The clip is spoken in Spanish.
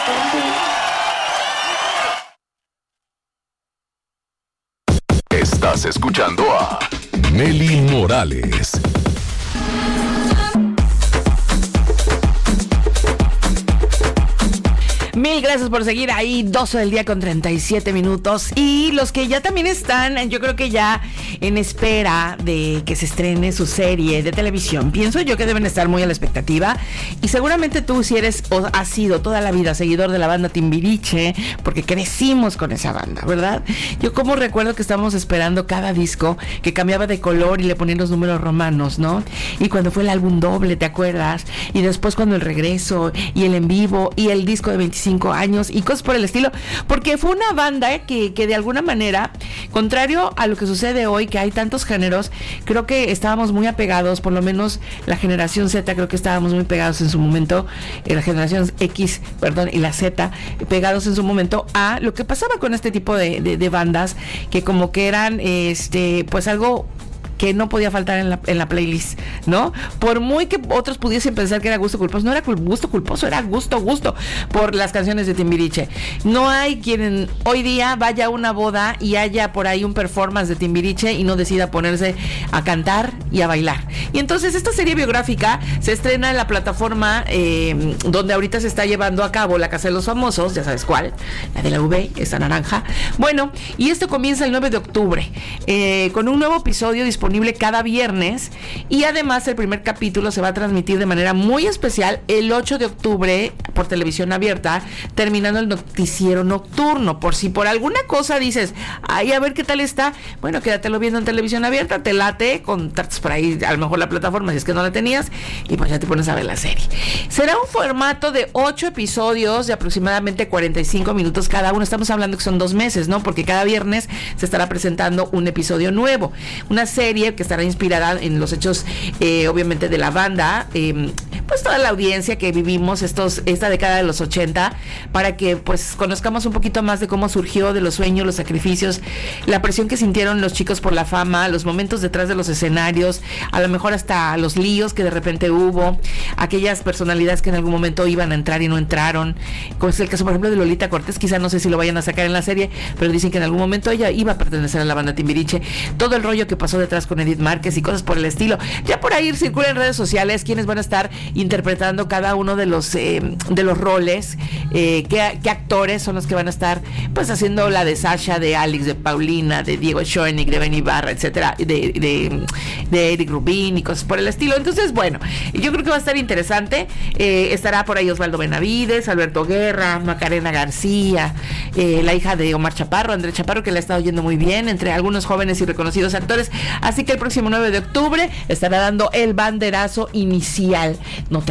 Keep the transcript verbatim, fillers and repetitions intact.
Estás escuchando a Nelly Morales. Mil gracias por seguir ahí, doce del día con treinta y siete minutos. Y los que ya también están, yo creo que ya en espera de que se estrene su serie de televisión, pienso yo que deben estar muy a la expectativa. Y seguramente tú, si eres o has sido toda la vida seguidor de la banda Timbiriche, porque crecimos con esa banda, ¿verdad? Yo como recuerdo que estábamos esperando cada disco que cambiaba de color y le ponían los números romanos, ¿no? Y cuando fue el álbum doble, ¿te acuerdas? Y después cuando el regreso y el en vivo y el disco de veinticinco años y cosas por el estilo, porque fue una banda que, que de alguna manera, contrario a lo que sucede hoy, que hay tantos géneros, creo que estábamos muy apegados, por lo menos la generación Z, creo que estábamos muy pegados en su momento, eh, la generación X, perdón, y la Z, pegados en su momento a lo que pasaba con este tipo de, de, de bandas, que como que eran, este, pues algo que no podía faltar en la, en la playlist, ¿no? Por muy que otros pudiesen pensar que era gusto culposo, no era gusto culposo, era gusto, gusto por las canciones de Timbiriche. No hay quien hoy día vaya a una boda y haya por ahí un performance de Timbiriche y no decida ponerse a cantar y a bailar. Y entonces esta serie biográfica se estrena en la plataforma eh, donde ahorita se está llevando a cabo La Casa de los Famosos, ya sabes cuál, la de la V, esa naranja. Bueno, y esto comienza el nueve de octubre, eh, con un nuevo episodio disponible cada viernes, y además el primer capítulo se va a transmitir de manera muy especial el ocho de octubre por televisión abierta, terminando el noticiero nocturno. Por si por alguna cosa dices, ay, a ver qué tal está, bueno, quédatelo viendo en televisión abierta, te late, contratas por ahí a lo mejor la plataforma si es que no la tenías, y pues ya te pones a ver la serie. Será un formato de ocho episodios de aproximadamente cuarenta y cinco minutos cada uno. Estamos hablando que son dos meses, ¿no? Porque cada viernes se estará presentando un episodio nuevo. Una serie que estará inspirada en los hechos, eh, obviamente, de la banda, eh, pues toda la audiencia que vivimos estos esta década de los ochenta, para que pues conozcamos un poquito más de cómo surgió, de los sueños, los sacrificios, la presión que sintieron los chicos por la fama, los momentos detrás de los escenarios, a lo mejor hasta los líos que de repente hubo, aquellas personalidades que en algún momento iban a entrar y no entraron, como es el caso, por ejemplo, de Lolita Cortés. Quizá no sé si lo vayan a sacar en la serie, pero dicen que en algún momento ella iba a pertenecer a la banda Timbiriche. Todo el rollo que pasó detrás con Edith Márquez y cosas por el estilo. Ya por ahí circula en redes sociales quienes van a estar interpretando cada uno de los eh, de los roles, eh, qué, qué actores son los que van a estar pues haciendo la de Sasha, de Alex, de Paulina, de Diego Schoenig, de Benny Barra, etcétera, de, de, de Eric Rubin y cosas por el estilo. Entonces, bueno, yo creo que va a estar interesante. Eh, estará por ahí Osvaldo Benavides, Alberto Guerra, Macarena García, eh, la hija de Omar Chaparro, Andrés Chaparro, que le ha estado yendo muy bien, entre algunos jóvenes y reconocidos actores. Así que el próximo nueve de octubre estará dando el banderazo inicial. No te